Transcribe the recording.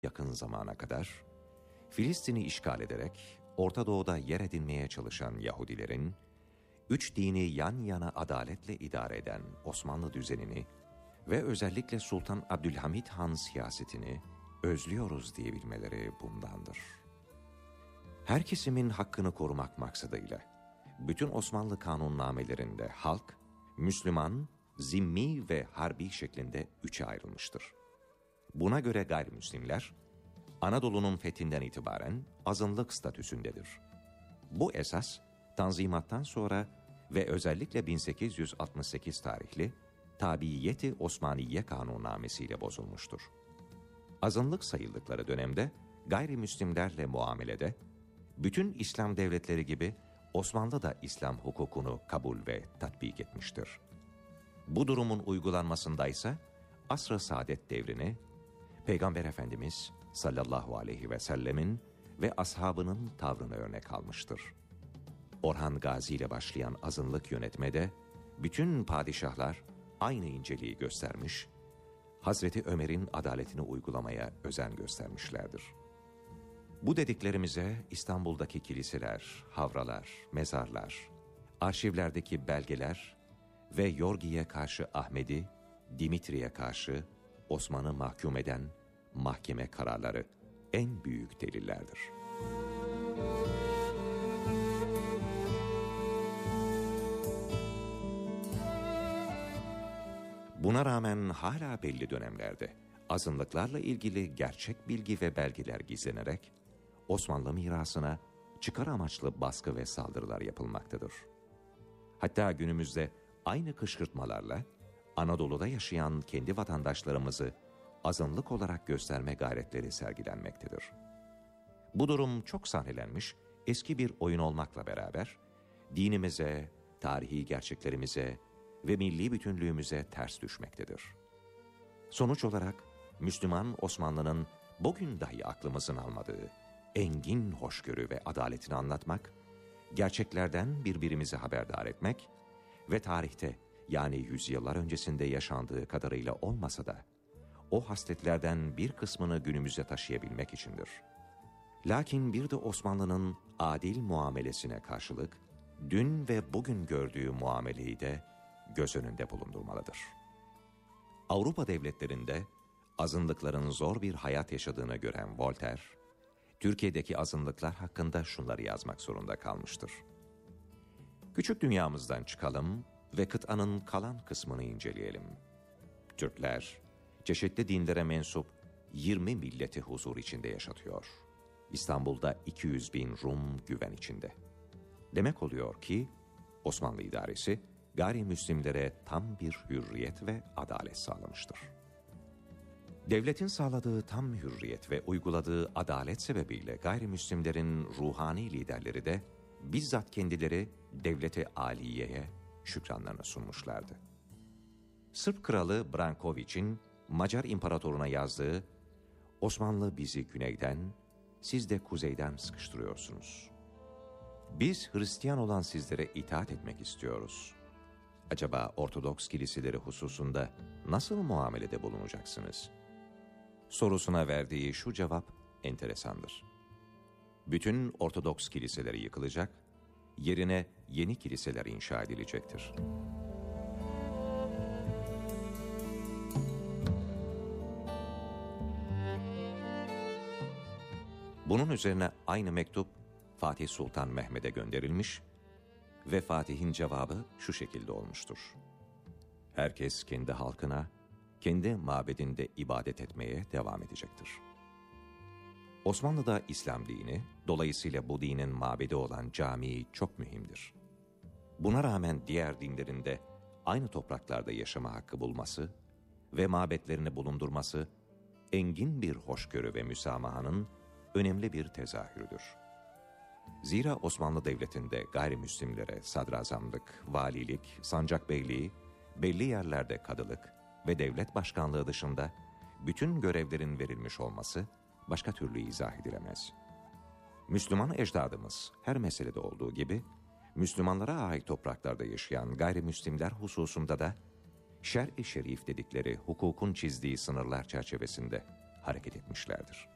yakın zamana kadar Filistin'i işgal ederek Orta Doğu'da yer edinmeye çalışan Yahudilerin, üç dini yan yana adaletle idare eden Osmanlı düzenini ve özellikle Sultan Abdülhamit Han siyasetini özlüyoruz diyebilmeleri bundandır. Her kesimin hakkını korumak maksadıyla bütün Osmanlı kanunnamelerinde halk, Müslüman, zimmi ve harbi şeklinde üçe ayrılmıştır. Buna göre gayrimüslimler, Anadolu'nun fethinden itibaren azınlık statüsündedir. Bu esas, Tanzimat'tan sonra ve özellikle 1868 tarihli Tabiyeti Osmaniye Kanunnamesi ile bozulmuştur. Azınlık sayıldıkları dönemde gayrimüslimlerle muamelede, bütün İslam devletleri gibi Osmanlı da İslam hukukunu kabul ve tatbik etmiştir. Bu durumun uygulanmasında ise asr-ı saadet devrini, Peygamber Efendimiz sallallahu aleyhi ve sellemin ve ashabının tavrını örnek almıştır. Orhan Gazi ile başlayan azınlık yönetmede bütün padişahlar aynı inceliği göstermiş, Hazreti Ömer'in adaletini uygulamaya özen göstermişlerdir. Bu dediklerimize İstanbul'daki kiliseler, havralar, mezarlar, arşivlerdeki belgeler ve Yorgi'ye karşı Ahmedi, Dimitri'ye karşı Osman'ı mahkum eden mahkeme kararları en büyük delillerdir. Buna rağmen hala belli dönemlerde azınlıklarla ilgili gerçek bilgi ve belgeler gizlenerek Osmanlı mirasına çıkar amaçlı baskı ve saldırılar yapılmaktadır. Hatta günümüzde aynı kışkırtmalarla Anadolu'da yaşayan kendi vatandaşlarımızı azınlık olarak gösterme gayretleri sergilenmektedir. Bu durum çok sahnelenmiş, eski bir oyun olmakla beraber dinimize, tarihi gerçeklerimize ve milli bütünlüğümüze ters düşmektedir. Sonuç olarak Müslüman Osmanlı'nın bugün dahi aklımızın almadığı engin hoşgörü ve adaletini anlatmak, gerçeklerden birbirimizi haberdar etmek ve tarihte, yani yüzyıllar öncesinde yaşandığı kadarıyla olmasa da o hasletlerden bir kısmını günümüze taşıyabilmek içindir. Lakin bir de Osmanlı'nın adil muamelesine karşılık dün ve bugün gördüğü muameleyi de göz önünde bulundurmalıdır. Avrupa devletlerinde azınlıkların zor bir hayat yaşadığını gören Voltaire, Türkiye'deki azınlıklar hakkında şunları yazmak zorunda kalmıştır. Küçük dünyamızdan çıkalım ve kıtanın kalan kısmını inceleyelim. Türkler, çeşitli dinlere mensup 20 milleti huzur içinde yaşatıyor. İstanbul'da 200 bin Rum güven içinde. Demek oluyor ki Osmanlı idaresi gayrimüslimlere tam bir hürriyet ve adalet sağlamıştır. Devletin sağladığı tam hürriyet ve uyguladığı adalet sebebiyle gayrimüslimlerin ruhani liderleri de bizzat kendileri devleti aliyeye şükranlarını sunmuşlardı. Sırp kralı Branković'in Macar imparatoruna yazdığı "Osmanlı bizi güneyden, siz de kuzeyden sıkıştırıyorsunuz. Biz Hristiyan olan sizlere itaat etmek istiyoruz. Acaba Ortodoks kiliseleri hususunda nasıl muamelede bulunacaksınız?" sorusuna verdiği şu cevap enteresandır. Bütün Ortodoks kiliseleri yıkılacak, yerine yeni kiliseler inşa edilecektir. Bunun üzerine aynı mektup Fatih Sultan Mehmed'e gönderilmiş ve Fatih'in cevabı şu şekilde olmuştur: herkes kendi halkına, kendi mabedinde ibadet etmeye devam edecektir. Osmanlı'da İslam dini, dolayısıyla bu dinin mabedi olan cami çok mühimdir. Buna rağmen diğer dinlerin de aynı topraklarda yaşama hakkı bulması ve mabetlerini bulundurması, engin bir hoşgörü ve müsamahanın önemli bir tezahürüdür. Zira Osmanlı Devleti'nde gayrimüslimlere sadrazamlık, valilik, sancakbeyliği, belli yerlerde kadılık ve devlet başkanlığı dışında bütün görevlerin verilmiş olması başka türlü izah edilemez. Müslüman ecdadımız her meselede olduğu gibi, Müslümanlara ait topraklarda yaşayan gayrimüslimler hususunda da şer-i şerif dedikleri hukukun çizdiği sınırlar çerçevesinde hareket etmişlerdir.